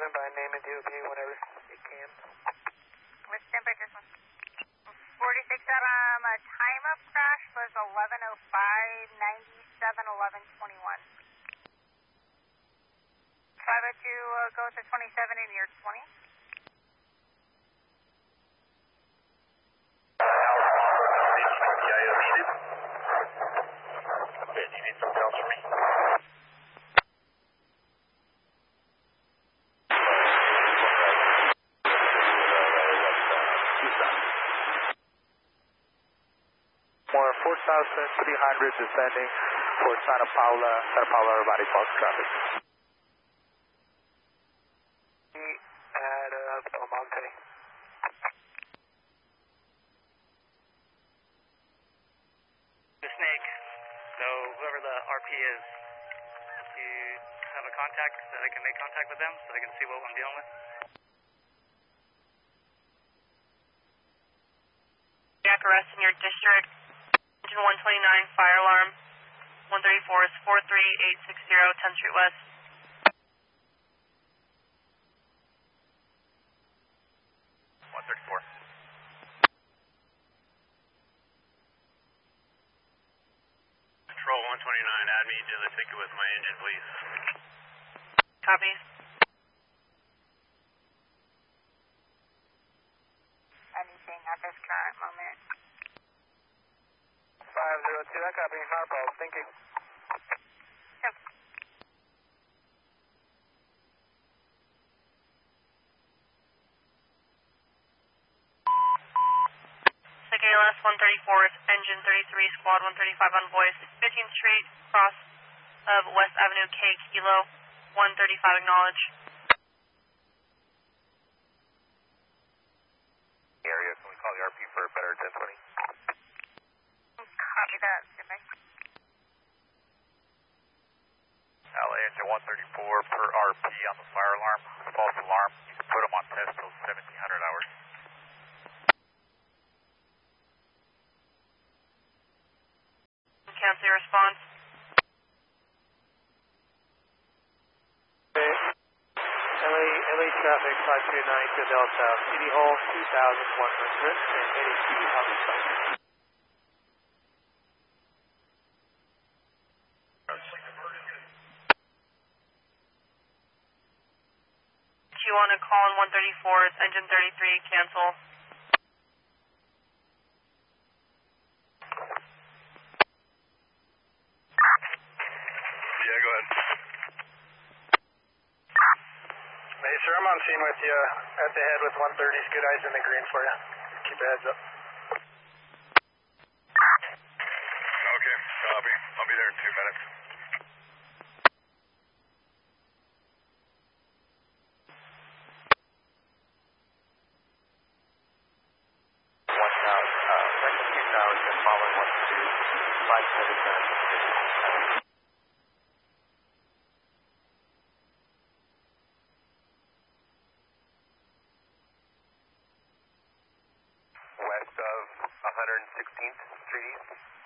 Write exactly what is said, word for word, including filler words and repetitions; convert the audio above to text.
in by name and D O P whenever you can. Let's stand by this one. forty-six, um, a time of crash was eleven oh five, ninety-seven, eleven twenty-one. five oh two, uh, go to twenty-seven in year twenty. Okay, do you need something else from me? More four thousand three hundred descending for Santa Paula, Santa Paula Everybody Falls traffic. At uh, Belmonte. The Snake, so whoever the R P is, do you have a contact that I can make contact with them so I can see what I'm dealing with? Cardiac arrest in your district. Engine one twenty-nine, fire alarm. one thirty-four is four three eight six zero, tenth Street West. one thirty-four. Control one twenty-nine, add me to the ticket with my engine, please. Copy. Anything at this current moment? five zero two, I copy. Not a problem. Thank you. Yep. Sick A L S one thirty-four is engine thirty-three, squad one thirty-five on voice. fifteenth Street, cross of West Avenue, K Kilo, one thirty-five acknowledge. Area, can we call the R P for a better ten twenty? Copy that. Goodbye. L A engine one thirty-four per R P on the fire alarm, false alarm. You can put them on test till seventeen hundred hours. Cancel your response. Okay. L A, L A traffic five two nine to Delta, City Hall two thousand one hundred and eighty-two outside. You want to call in one thirty-four, it's engine thirty-three, cancel. Yeah, go ahead. Hey, sir, I'm on scene with you at the head with one thirties. Good eyes in the green for you. Keep your heads up. Okay, copy. I'll be there in two minutes. One thousand, uh, second two thousand, following one two, five seven seven. West of one hundred sixteenth Street East.